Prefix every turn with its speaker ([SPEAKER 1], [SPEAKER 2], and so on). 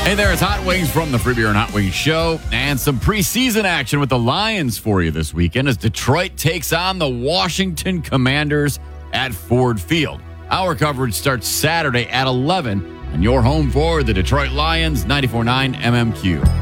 [SPEAKER 1] Hey there, it's Hot Wings from the Free Beer and Hot Wings Show, and some preseason action with the Lions for you this weekend as Detroit takes on the Washington Commanders at Ford Field. Our coverage starts Saturday at 11, and you're home for the Detroit Lions, 94.9 MMQ.